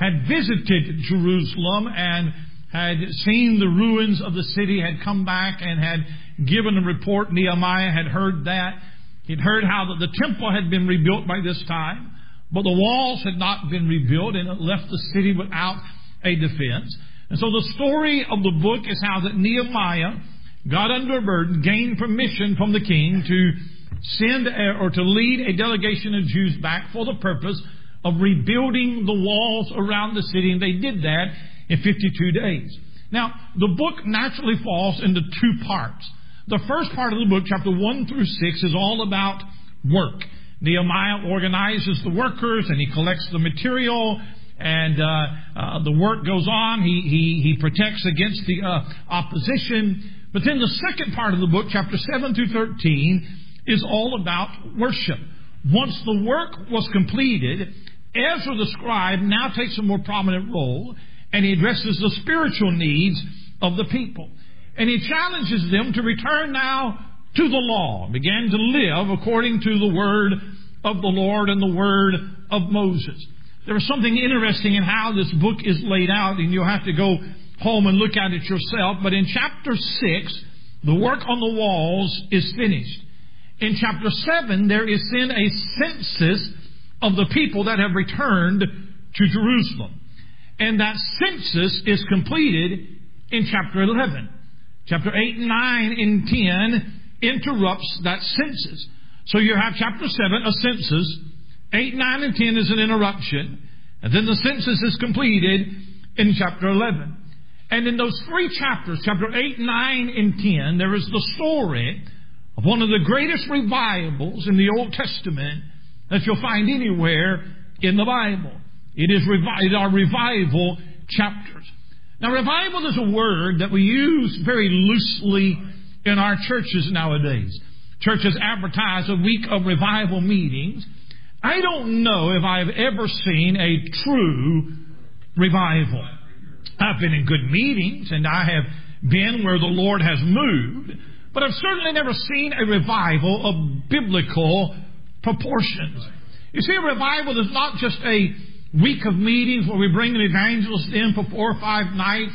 had visited Jerusalem and had seen the ruins of the city, had come back and had given a report. Nehemiah had heard that. He'd heard how the temple had been rebuilt by this time, but the walls had not been rebuilt, and it left the city without a defense. And so the story of the book is how that Nehemiah got under a burden, gained permission from the king to send or to lead a delegation of Jews back for the purpose of rebuilding the walls around the city, and they did that in 52 days. Now, the book naturally falls into two parts. The first part of the book, chapter 1 through 6, is all about work. Nehemiah organizes the workers and he collects the material, and the work goes on. He protects against the opposition. But then the second part of the book, chapter 7 through 13, is all about worship. Once the work was completed, Ezra the scribe now takes a more prominent role, and he addresses the spiritual needs of the people. And he challenges them to return now to the law, begin to live according to the word of the Lord and the word of Moses. There is something interesting in how this book is laid out, and you'll have to go home and look at it yourself. But in chapter 6, the work on the walls is finished. In chapter 7, there is then a census of the people that have returned to Jerusalem. And that census is completed in chapter 11. Chapter 8, 9, and 10 interrupts that census. So you have chapter 7, a census. 8, 9, and 10 is an interruption. And then the census is completed in chapter 11. And in those three chapters, chapter 8, 9, and 10, there is the story of one of the greatest revivals in the Old Testament that you'll find anywhere in the Bible. It are revival chapters. Now, revival is a word that we use very loosely in our churches nowadays. Churches advertise a week of revival meetings. I don't know if I've ever seen a true revival. I've been in good meetings, and I have been where the Lord has moved, but I've certainly never seen a revival of biblical proportions. You see, a revival is not just a week of meetings where we bring an evangelist in for 4 or 5 nights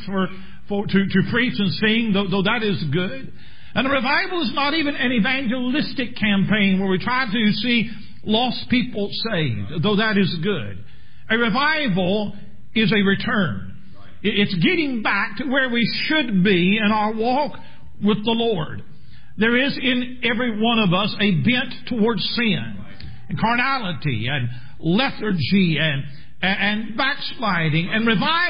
to preach and sing, though that is good. And a revival is not even an evangelistic campaign where we try to see lost people saved, though that is good. A revival is a return. It's getting back to where we should be in our walk with the Lord. There is in every one of us a bent towards sin and carnality and lethargy and backsliding. And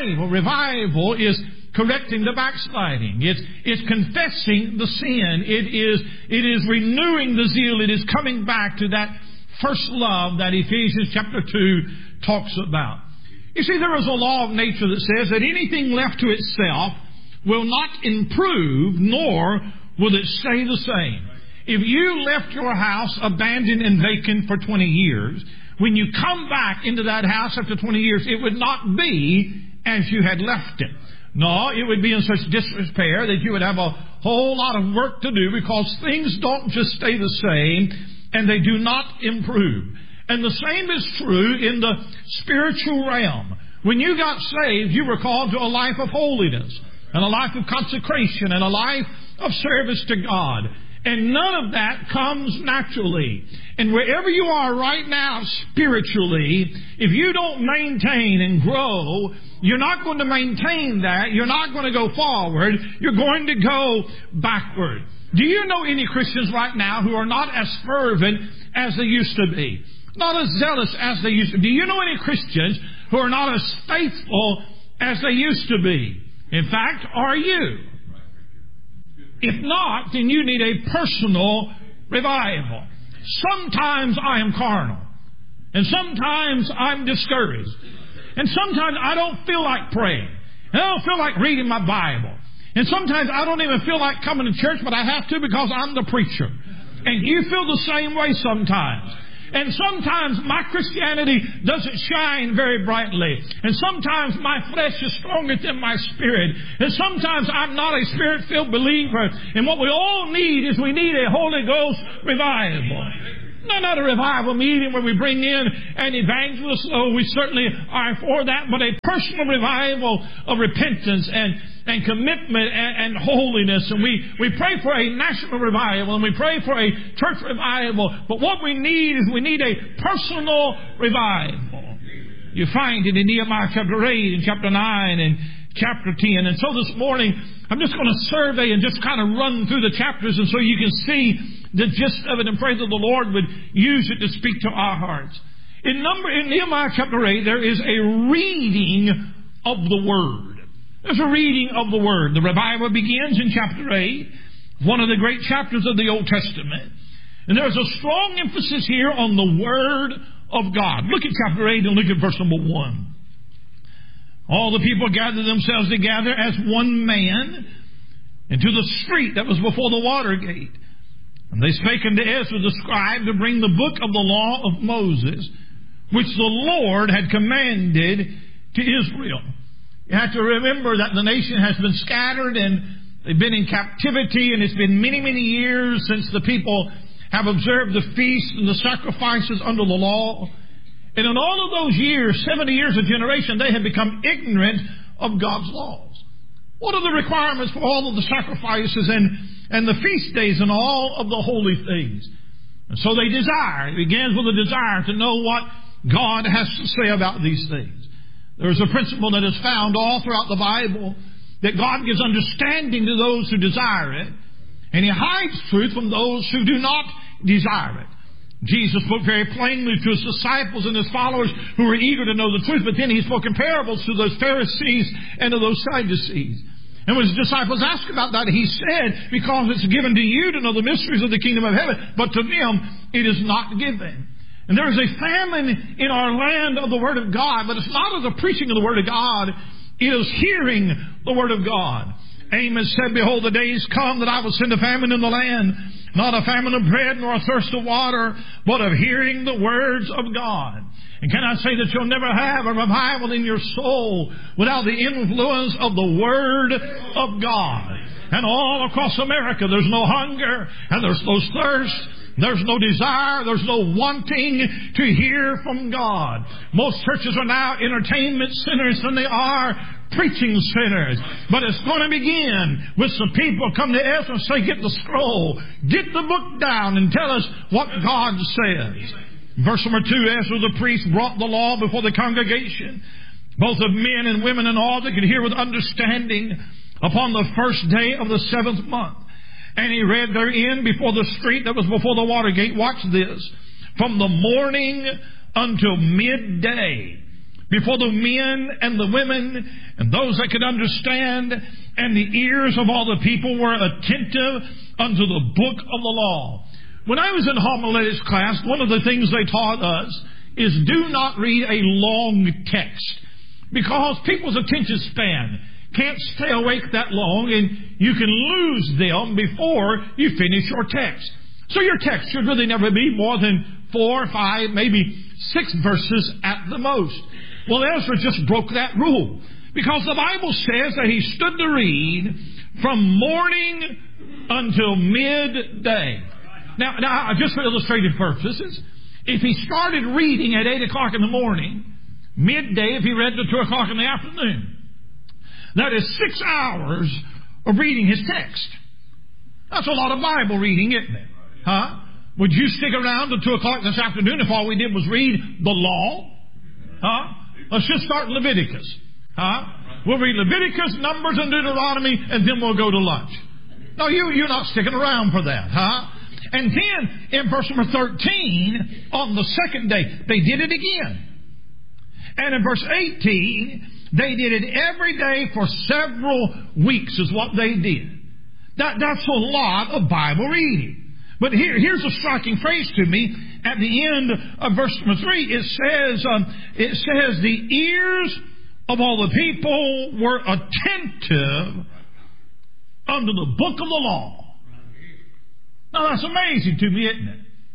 revival is correcting the backsliding. It's confessing the sin. It is renewing the zeal. It is coming back to that first love that Ephesians chapter 2 talks about. You see, there is a law of nature that says that anything left to itself will not improve, nor will it stay the same. If you left your house abandoned and vacant for 20 years, when you come back into that house after 20 years, it would not be as you had left it. No, it would be in such disrepair that you would have a whole lot of work to do, because things don't just stay the same and they do not improve. And the same is true in the spiritual realm. When you got saved, you were called to a life of holiness and a life of consecration and a life of service to God. And none of that comes naturally. And wherever you are right now spiritually, if you don't maintain and grow, you're not going to maintain that. You're not going to go forward. You're going to go backward. Do you know any Christians right now who are not as fervent as they used to be? Not as zealous as they used to be? Do you know any Christians who are not as faithful as they used to be? In fact, are you? If not, then you need a personal revival. Sometimes I am carnal. And sometimes I'm discouraged. And sometimes I don't feel like praying. And I don't feel like reading my Bible. And sometimes I don't even feel like coming to church, but I have to because I'm the preacher. And you feel the same way sometimes. And sometimes my Christianity doesn't shine very brightly. And sometimes my flesh is stronger than my spirit. And sometimes I'm not a spirit-filled believer. And what we all need is we need a Holy Ghost revival. No, not a revival meeting where we bring in an evangelist. Oh, we certainly are for that, but a personal revival of repentance and commitment and holiness. And we pray for a national revival and we pray for a church revival. But what we need is we need a personal revival. You find it in Nehemiah chapter 8 and chapter 9 and chapter 10. And so this morning, I'm just going to survey and just kind of run through the chapters, and so you can see the gist of it, and pray that the Lord would use it to speak to our hearts. In Nehemiah chapter 8, there is a reading of the Word. There's a reading of the Word. The revival begins in chapter 8, one of the great chapters of the Old Testament. And there's a strong emphasis here on the Word of God. Look at chapter 8 and look at verse number 1. All the people gathered themselves together as one man into the street that was before the water gate. And they spake unto Ezra the scribe to bring the book of the law of Moses, which the Lord had commanded to Israel. You have to remember that the nation has been scattered and they've been in captivity, and it's been many, many years since the people have observed the feasts and the sacrifices under the law. And in all of those years, 70 years of generation, they have become ignorant of God's laws. What are the requirements for all of the sacrifices and the feast days and all of the holy things? And so they desire. It begins with a desire to know what God has to say about these things. There is a principle that is found all throughout the Bible, that God gives understanding to those who desire it, and He hides truth from those who do not desire it. Jesus spoke very plainly to His disciples and His followers who were eager to know the truth, but then He spoke in parables to those Pharisees and to those Sadducees. And when His disciples asked about that, He said, because it's given to you to know the mysteries of the kingdom of heaven, but to them it is not given. And there is a famine in our land of the Word of God, but it's not of the preaching of the Word of God, it is hearing the Word of God. Amos said, behold, the days come that I will send a famine in the land, not a famine of bread nor a thirst of water, but of hearing the words of God. And can I say that you'll never have a revival in your soul without the influence of the Word of God. And all across America, there's no hunger and there's no thirst. There's no desire. There's no wanting to hear from God. Most churches are now entertainment centers than they are preaching centers. But it's going to begin with some people come to Ezra and say, get the scroll, get the book down and tell us what God says. Verse number 2, Ezra the priest brought the law before the congregation, both of men and women and all that could hear with understanding, upon the first day of the 7th month. And he read therein before the street that was before the water gate. Watch this. From the morning until midday. Before the men and the women and those that could understand, and the ears of all the people were attentive unto the book of the law. When I was in homiletics class, one of the things they taught us is do not read a long text, because people's attention span can't stay awake that long, and you can lose them before you finish your text. So your text should really never be more than 4, 5, maybe 6 verses at the most. Well, Ezra just broke that rule, because the Bible says that he stood to read from morning until midday. Now, just for illustrative purposes, if he started reading at 8 o'clock in the morning, midday if he read to 2 o'clock in the afternoon, that is 6 hours of reading his text. That's a lot of Bible reading, isn't it? Huh? Would you stick around till 2 o'clock this afternoon if all we did was read the law? Huh? Let's just start Leviticus. Huh? We'll read Leviticus, Numbers, and Deuteronomy, and then we'll go to lunch. No, you're not sticking around for that, huh? And then, in verse number 13, on the second day, they did it again. And in verse 18, they did it every day for several weeks is what they did. That's a lot of Bible reading. But here's a striking phrase to me. At the end of verse number 3, it says, the ears of all the people were attentive unto the book of the law. Now that's amazing to me, isn't it?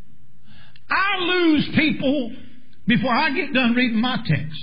I lose people before I get done reading my text.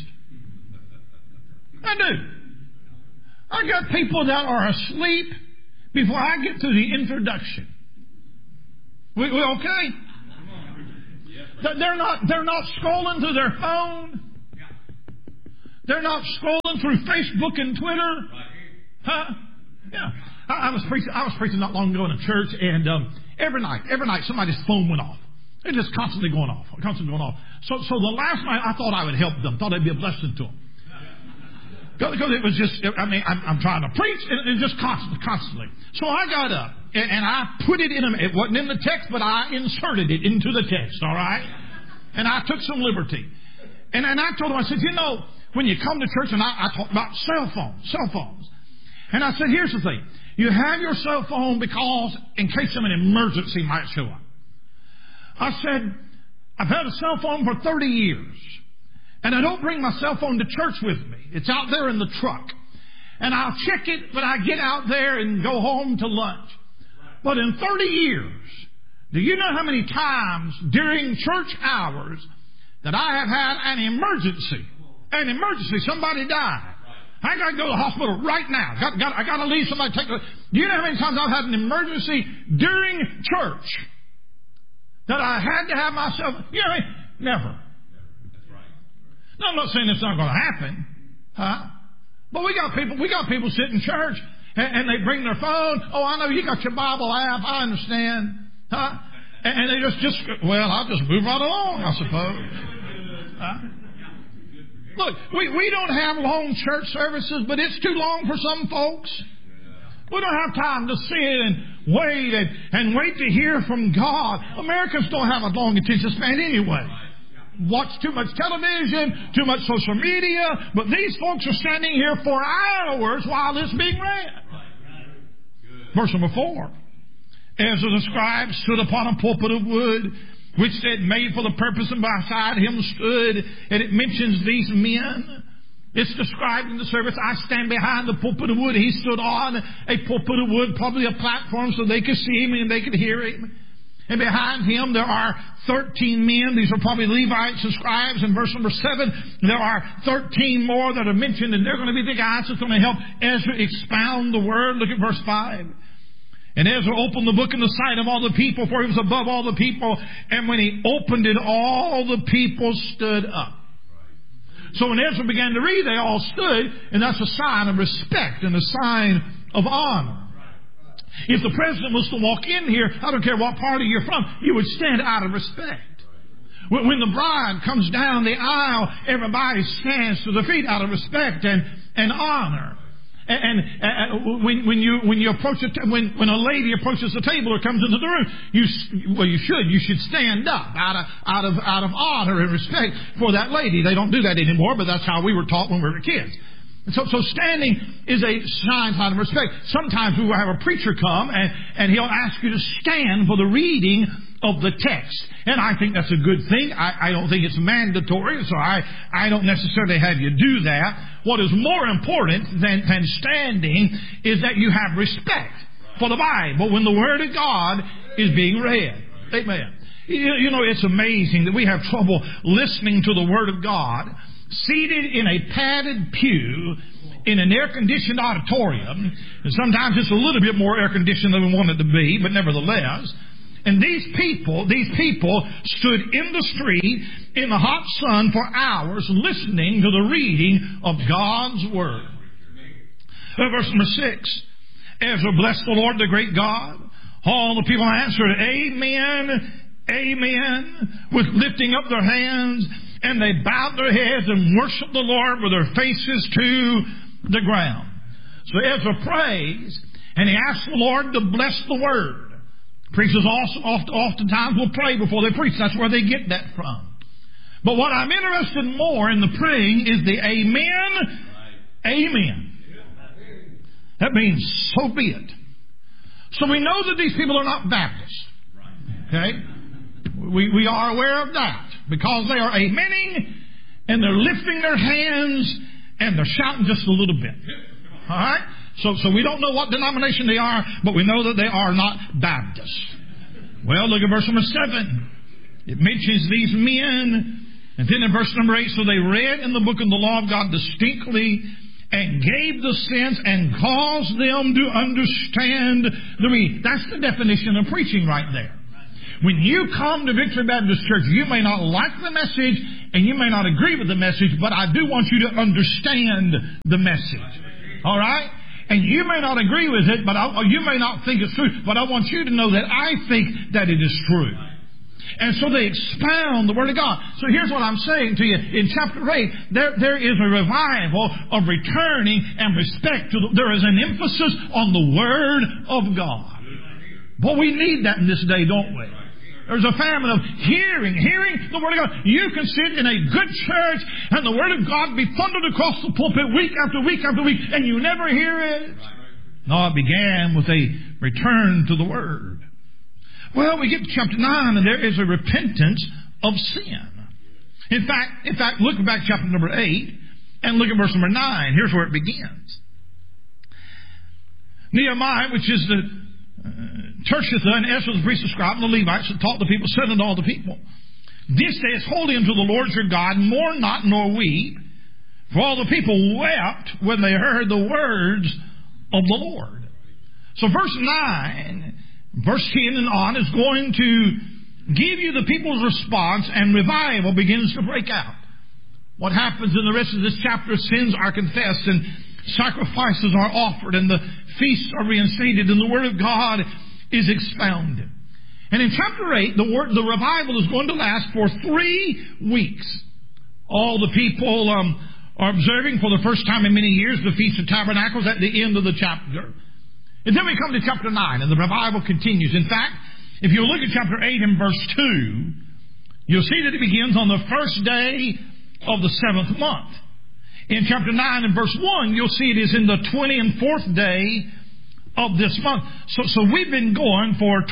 I do. I got people that are asleep before I get to the introduction. We okay? They're not scrolling through their phone. They're not scrolling through Facebook and Twitter. Huh? Yeah. I was preaching not long ago in a church, and every night somebody's phone went off. They're just constantly going off. So the last night I thought I would help them. Thought it'd be a blessing to them. Because it was just, I'm trying to preach, and just constantly. So I got up, and I put it in them. It wasn't in the text, but I inserted it into the text, all right? And I took some liberty. And I told them, I said, when you come to church, and I talked about cell phones. And I said, here's the thing. You have your cell phone because in case of an emergency might show up. I said, I've had a cell phone for 30 years. And I don't bring my cell phone to church with me. It's out there in the truck. And I'll check it when I get out there and go home to lunch. But in 30 years, do you know how many times during church hours that I have had an emergency? An emergency. Somebody died. I got to go to the hospital right now. I got to leave. Somebody take. Do you know how many times I've had an emergency during church that I had to have myself? You know what I mean? Never. That's right. No, I'm not saying it's not going to happen, huh? But we got people sit in church and they bring their phone. Oh, I know you got your Bible app. I understand, huh? And they just I'll just move right along, I suppose. Huh? Look, we don't have long church services, but it's too long for some folks. We don't have time to sit and wait to hear from God. Americans don't have a long attention span anyway. Watch too much television, too much social media, but these folks are standing here for hours while it's being read. Verse number 4. Ezra the scribe stood upon a pulpit of wood, which said, made for the purpose, and beside him stood, and it mentions these men. It's described in the service. I stand behind the pulpit of wood. He stood on a pulpit of wood, probably a platform so they could see him and they could hear him. And behind him there are 13 men. These are probably Levites and scribes. In verse number 7, there are 13 more that are mentioned, and they're going to be the guys that's going to help Ezra expound the word. Look at verse 5. And Ezra opened the book in the sight of all the people, for he was above all the people. And when he opened it, all the people stood up. So when Ezra began to read, they all stood, and that's a sign of respect and a sign of honor. If the president was to walk in here, I don't care what party you're from, you would stand out of respect. When the bride comes down the aisle, everybody stands to their feet out of respect and honor. And when you approach when a lady approaches the table or comes into the room, you should stand up out of honor and respect for that lady. They don't do that anymore, but that's how we were taught when we were kids. So standing is a sign of respect. Sometimes we will have a preacher come and he'll ask you to stand for the reading of the text. And I think that's a good thing. I don't think it's mandatory, so I don't necessarily have you do that. What is more important than standing is that you have respect for the Bible when the Word of God is being read. Amen. You know, it's amazing that we have trouble listening to the Word of God seated in a padded pew in an air-conditioned auditorium. And sometimes it's a little bit more air-conditioned than we want it to be, but nevertheless. And these people stood in the street in the hot sun for hours listening to the reading of God's Word. Verse number 6. Ezra blessed the Lord, the great God. All the people answered, Amen, Amen, with lifting up their hands. And they bowed their heads and worshiped the Lord with their faces to the ground. So Ezra prays, and he asks the Lord to bless the Word. Preachers oftentimes will pray before they preach. That's where they get that from. But what I'm interested more in the praying is the Amen, Amen. That means so be it. So we know that these people are not Baptists. Okay? We are aware of that. Because they are amening and they're lifting their hands and they're shouting just a little bit. All right? So we don't know what denomination they are, but we know that they are not Baptists. Well, look at verse number 7. It mentions these men. And then in verse number 8, so they read in the book of the law of God distinctly and gave the sense and caused them to understand the reading. That's the definition of preaching right there. When you come to Victory Baptist Church, you may not like the message and you may not agree with the message, but I do want you to understand the message. All right? And you may not agree with it, but you may not think it's true, but I want you to know that I think that it is true. And so they expound the Word of God. So here's what I'm saying to you. In chapter 8, there is a revival of returning and respect to there is an emphasis on the Word of God. But we need that in this day, don't we? There's a famine of hearing the Word of God. You can sit in a good church and the Word of God be thundered across the pulpit week after week after week, and you never hear it. No, it began with a return to the Word. Well, we get to chapter 9, and there is a repentance of sin. In fact, look back to chapter number 8, and look at verse number 9. Here's where it begins. Nehemiah, which is the Tershatha and Ezra, the priest and scribe, and the Levites that taught the people, said unto all the people, This day is holy unto the Lord your God, mourn not nor weep. For all the people wept when they heard the words of the Lord. So verse 9... Verse 10 and on is going to give you the people's response, and revival begins to break out. What happens in the rest of this chapter? Sins are confessed and sacrifices are offered and the feasts are reinstated and the Word of God is expounded. And in chapter 8, the revival is going to last for 3 weeks. All the people are observing for the first time in many years the Feast of Tabernacles at the end of the chapter. And then we come to chapter 9, and the revival continues. In fact, if you look at chapter 8 and verse 2, you'll see that it begins on the first day of the 7th month. In chapter 9 and verse 1, you'll see it is in the 24th day of this month. So we've been going for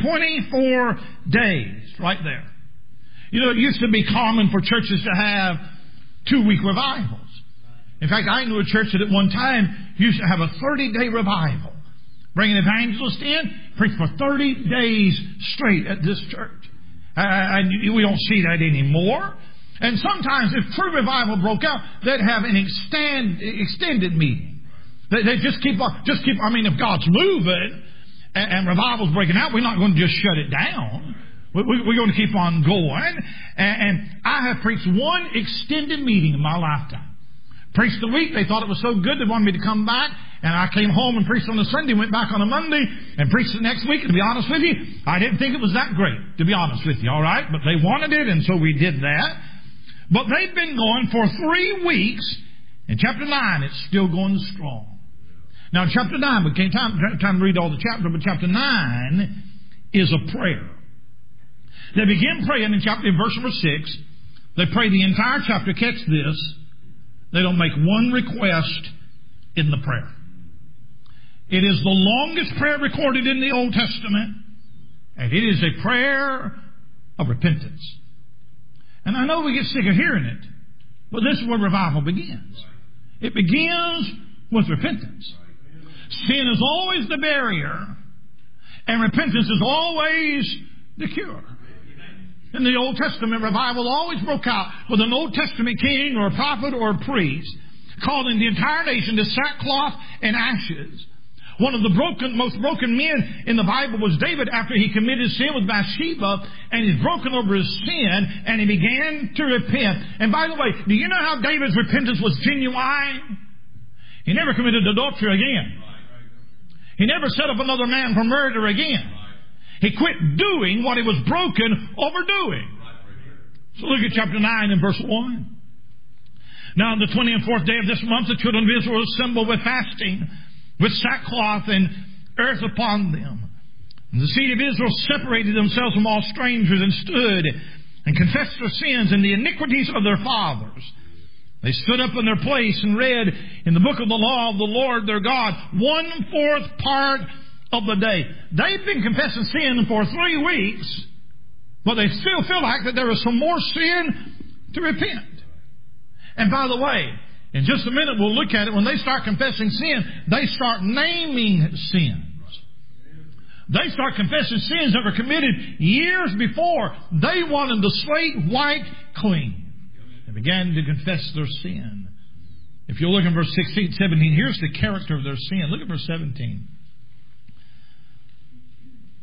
24 days right there. You know, it used to be common for churches to have 2-week revivals. In fact, I knew a church that at one time used to have a 30-day revival. Bring an evangelist in, preach for 30 days straight at this church. And we don't see that anymore. And sometimes, if true revival broke out, they'd have an extended meeting. They just keep on. If God's moving and revival's breaking out, we're not going to just shut it down. We're going to keep on going. And I have preached one extended meeting in my lifetime. Preached a week. They thought it was so good they wanted me to come back. And I came home and preached on a Sunday, went back on a Monday, and preached the next week. And to be honest with you, I didn't think it was that great, to be honest with you, all right? But they wanted it, and so we did that. But they've been going for 3 weeks. In chapter 9, it's still going strong. Now, in chapter 9, we can't time to read all the chapter, but chapter 9 is a prayer. They begin praying in verse number 6. They pray the entire chapter. Catch this. They don't make one request in the prayer. It is the longest prayer recorded in the Old Testament, and it is a prayer of repentance. And I know we get sick of hearing it, but this is where revival begins. It begins with repentance. Sin is always the barrier, and repentance is always the cure. In the Old Testament, revival always broke out with an Old Testament king or a prophet or a priest calling the entire nation to sackcloth and ashes. One of the most broken men in the Bible was David after he committed sin with Bathsheba, and he's broken over his sin, and he began to repent. And by the way, do you know how David's repentance was genuine? He never committed adultery again. He never set up another man for murder again. He quit doing what he was broken over doing. So look at chapter 9 and verse 1. Now on the 24th day of this month, the children of Israel assembled with fasting, with sackcloth and earth upon them. And the seed of Israel separated themselves from all strangers and stood and confessed their sins and the iniquities of their fathers. They stood up in their place and read in the book of the law of the Lord their God 1/4 part of the day. They've been confessing sin for 3 weeks, but they still feel like that there is some more sin to repent. And by the way, in just a minute we'll look at it. When they start confessing sin, they start naming sins. They start confessing sins that were committed years before. They wanted the slate wiped clean. They began to confess their sin. If you look in verse 16, 17, here's the character of their sin. Look at verse 17.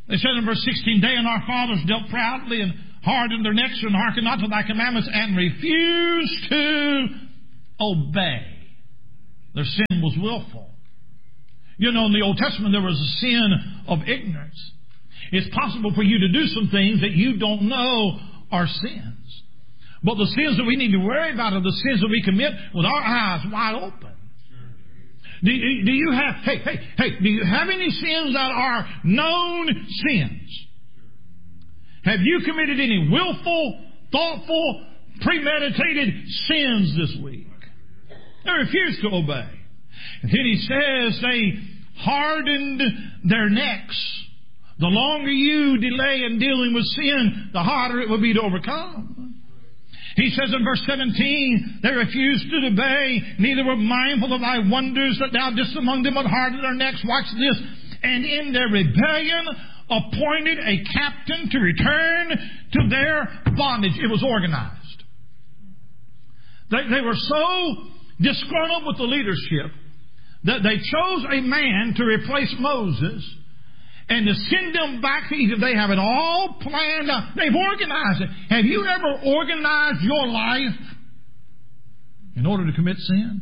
They said in verse 16, they and our fathers dealt proudly and hardened their necks and hearkened not to thy commandments and refused to obey. Their sin was willful. You know, in the Old Testament there was a sin of ignorance. It's possible for you to do some things that you don't know are sins. But the sins that we need to worry about are the sins that we commit with our eyes wide open. Do you have any sins that are known sins? Have you committed any willful, thoughtful, premeditated sins this week? They refused to obey. And then he says they hardened their necks. The longer you delay in dealing with sin, the harder it will be to overcome. He says in verse 17, they refused to obey, neither were mindful of thy wonders that thou didst among them, but hardened their necks. Watch this. And in their rebellion appointed a captain to return to their bondage. It was organized. They were so disgruntled with the leadership that they chose a man to replace Moses and to send them back to Egypt. They have it all planned out. They've organized it. Have you ever organized your life in order to commit sin?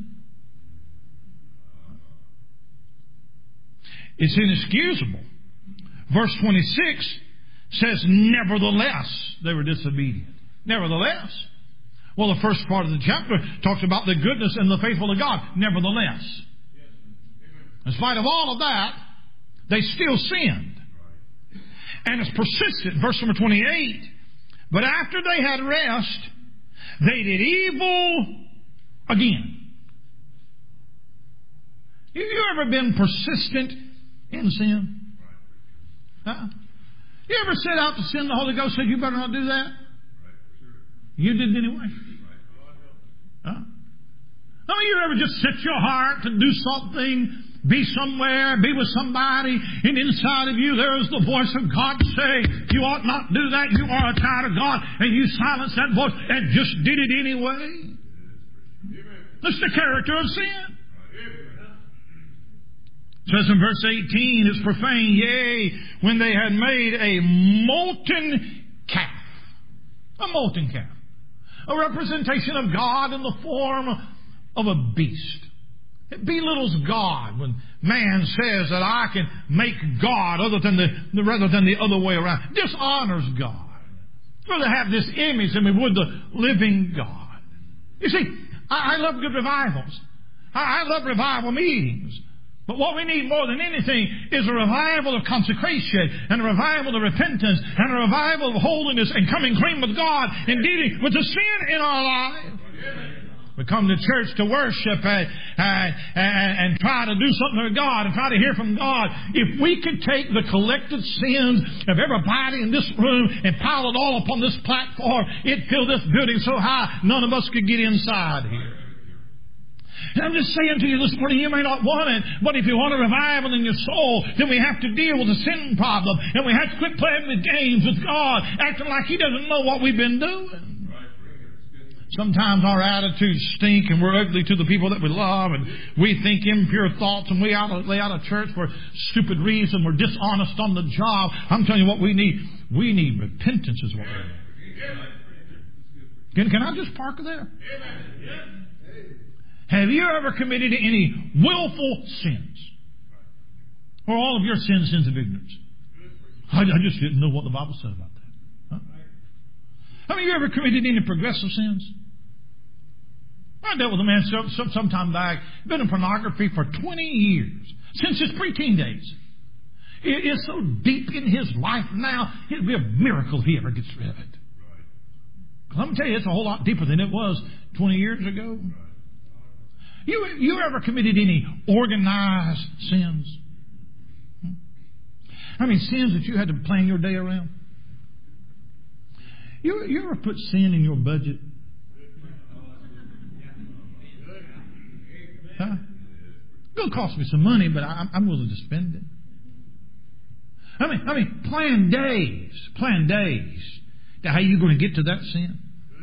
It's inexcusable. Verse 26 says, nevertheless, they were disobedient. Nevertheless. Well, the first part of the chapter talks about the goodness and the faithful of God. Nevertheless. In spite of all of that, they still sinned. And it's persistent. Verse number 28. But after they had rest, they did evil again. Have you ever been persistent in sin? Huh? You ever set out to sin, the Holy Ghost said, you better not do that? You did it anyway. Huh? I mean, you ever just set your heart to do something, be somewhere, be with somebody, and inside of you there is the voice of God say, you ought not do that, you are a child of God, and you silence that voice and just did it anyway. That's the character of sin. It says in verse 18, it's profane, yea, when they had made a molten calf. A molten calf. A representation of God in the form of a beast. It belittles God when man says that I can make God rather than the other way around. Dishonors God. Rather have this image than we would the living God. You see, I love good revivals. I love revival meetings. But what we need more than anything is a revival of consecration and a revival of repentance and a revival of holiness and coming clean with God and dealing with the sin in our life. We come to church to worship and try to do something with God and try to hear from God. If we could take the collective sins of everybody in this room and pile it all upon this platform, it'd fill this building so high none of us could get inside here. And I'm just saying to you this morning, you may not want it, but if you want a revival in your soul, then we have to deal with the sin problem. And we have to quit playing with games with God, acting like He doesn't know what we've been doing. Sometimes our attitudes stink and we're ugly to the people that we love and we think impure thoughts and we lay out of church for stupid reason. We're dishonest on the job. I'm telling you what we need. We need repentance is what we need. Can I just park there? Have you ever committed any willful sins? Or all of your sins of ignorance? I just didn't know what the Bible said about that. Huh? Have you ever committed any progressive sins? I dealt with a man some time back, been in pornography for 20 years, since his preteen days. It is so deep in his life now, it'd be a miracle if he ever gets rid of it. Because I'm going to tell you, it's a whole lot deeper than it was 20 years ago. You ever committed any organized sins? I mean, sins that you had to plan your day around? You ever put sin in your budget? Huh? It'll cost me some money, but I'm willing to spend it. I mean, plan days to how you're going to get to that sin.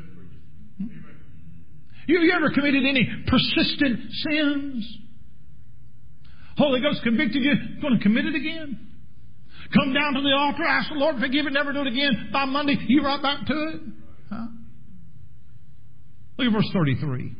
You ever committed any persistent sins? Holy Ghost convicted you, going to commit it again? Come down to the altar, ask the Lord to forgive it, never do it again. By Monday, you right back to it. Huh? Look at verse 33.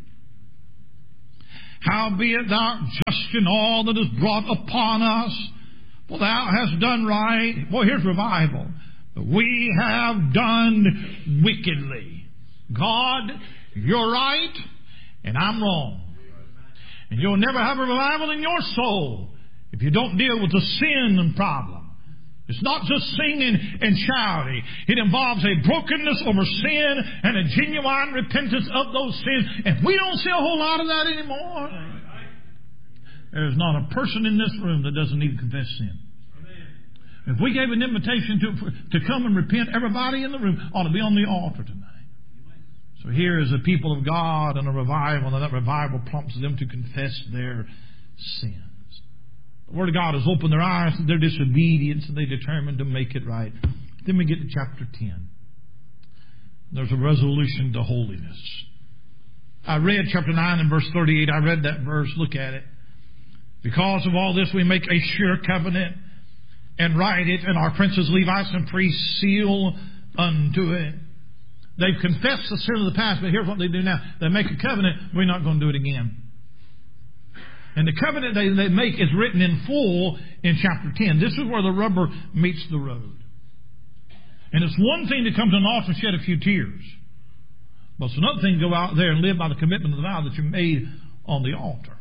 Howbeit thou art just in all that is brought upon us, for thou hast done right. Boy, here's revival. We have done wickedly. God, you're right, and I'm wrong. And you'll never have a revival in your soul if you don't deal with the sin problem. It's not just singing and shouting. It involves a brokenness over sin and a genuine repentance of those sins. And we don't see a whole lot of that anymore. There's not a person in this room that doesn't need to confess sin. If we gave an invitation to come and repent, everybody in the room ought to be on the altar tonight. So here is a people of God and a revival, and that revival prompts them to confess their sins. The Word of God has opened their eyes to their disobedience, and they determined to make it right. Then we get to chapter 10. There's a resolution to holiness. I read chapter 9 and verse 38. I read that verse. Look at it. Because of all this, we make a sure covenant and write it, and our princes, Levites, and priests seal unto it. They've confessed the sin of the past, but here's what they do now. They make a covenant. We're not going to do it again. And the covenant they make is written in full in chapter 10. This is where the rubber meets the road. And it's one thing to come to an altar and shed a few tears. But it's another thing to go out there and live by the commitment of the vow that you made on the altar.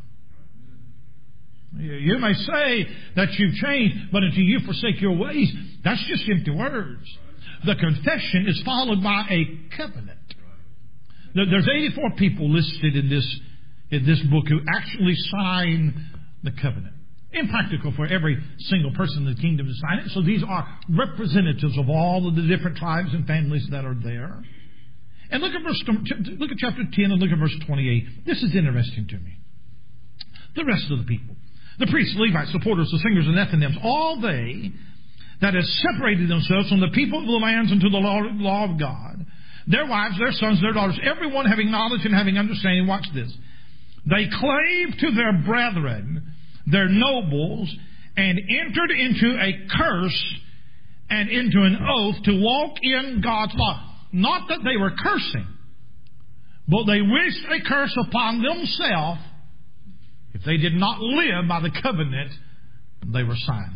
You may say that you've changed, but until you forsake your ways, that's just empty words. The confession is followed by a covenant. There's 84 people listed in this book who actually sign the covenant. Impractical for every single person in the kingdom to sign it. So these are representatives of all of the different tribes and families that are there. And look at chapter 10 and look at verse 28. This is interesting to me. The rest of the people, the priests, the Levites, the porters, the singers, and Nethinims, all they that have separated themselves from the people of the lands unto the law of God, their wives, their sons, their daughters, everyone having knowledge and having understanding, watch this. They clave to their brethren, their nobles, and entered into a curse and into an oath to walk in God's law. Not that they were cursing, but they wished a curse upon themselves if they did not live by the covenant they were signing.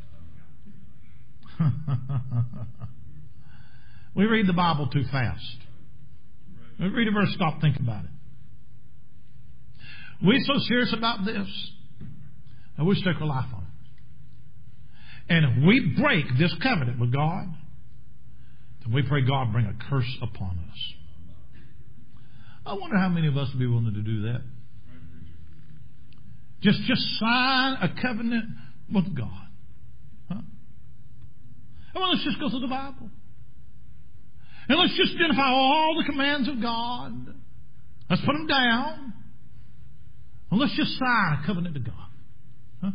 We read the Bible too fast. We read a verse, stop, think about it. We're so serious about this, and we stick our life on it. And if we break this covenant with God, then we pray God bring a curse upon us. I wonder how many of us would be willing to do that. Just sign a covenant with God. Huh? Well, let's just go through the Bible. And let's just identify all the commands of God. Let's put them down. And let's just sign a covenant to God. Huh?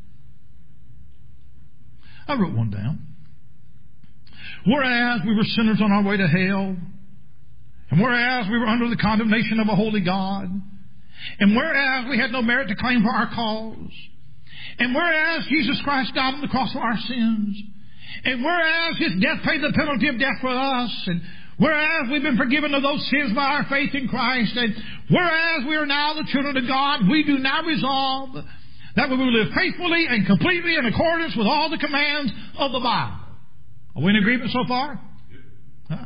I wrote one down. Whereas we were sinners on our way to hell, and whereas we were under the condemnation of a holy God, and whereas we had no merit to claim for our cause, and whereas Jesus Christ died on the cross for our sins, and whereas His death paid the penalty of death for us, and whereas we've been forgiven of those sins by our faith in Christ, and whereas we are now the children of God, we do now resolve that we will live faithfully and completely in accordance with all the commands of the Bible. Are we in agreement so far? Huh?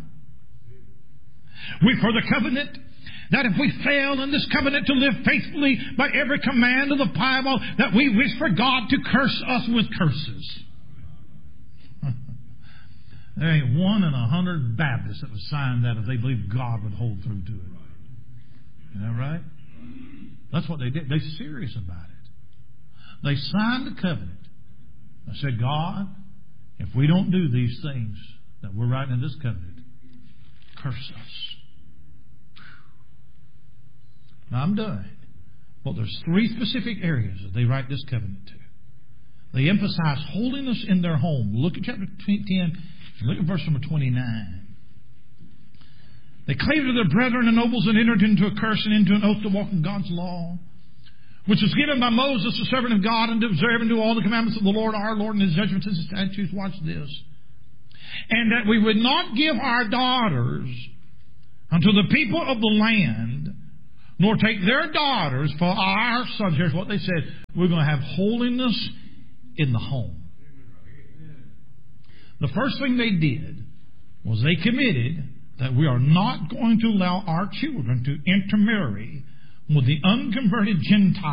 We for the covenant that if we fail in this covenant to live faithfully by every command of the Bible, that we wish for God to curse us with curses. There ain't 1 in 100 Baptists that would sign that if they believed God would hold through to it. Isn't that right? That's what they did. They're serious about it. They signed the covenant. They said, God, if we don't do these things that we're writing in this covenant, curse us. Now I'm done. Well, there's 3 specific areas that they write this covenant to. They emphasize holiness in their home. Look at chapter 10. Look at verse number 29. They clave to their brethren and nobles and entered into a curse and into an oath to walk in God's law. which was given by Moses, the servant of God, and to observe and do all the commandments of the Lord our Lord and His judgments and His statutes. Watch this. And that we would not give our daughters unto the people of the land, nor take their daughters for our sons. Here's what they said. We're going to have holiness in the home. The first thing they did was they committed that we are not going to allow our children to intermarry with the unconverted Gentiles